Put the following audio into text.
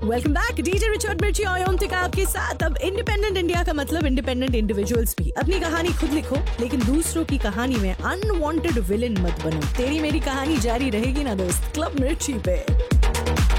Welcome back, DJ Richard मिर्ची ऑयोंटिका आपके साथ। अब इंडिपेंडेंट इंडिया का मतलब इंडिपेंडेंट इंडिविजुअल्स भी। अपनी कहानी खुद लिखो, लेकिन दूसरों की कहानी में अनवांटेड विलेन मत बनो। तेरी मेरी कहानी जारी रहेगी ना दोस्त, क्लब मिर्ची पे।